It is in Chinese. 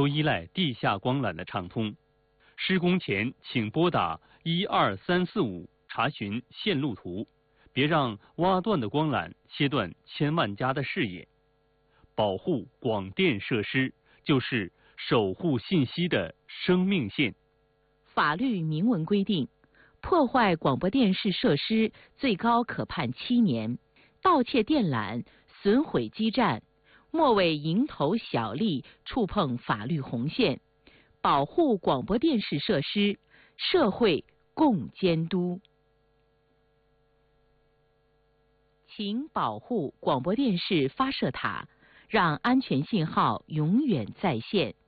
都依赖地下光缆的畅通。施工前请拨打12345查询线路图，别让挖断的光缆切断千万家的视野。保护广电设施就是守护信息的生命线。 法律明文规定，破坏广播电视设施最高可判7年，盗窃电缆、损毁基站，莫为蝇头小利触碰法律红线。保护广播电视设施，社会共监督。请保护广播电视发射塔，让安全信号永远在线。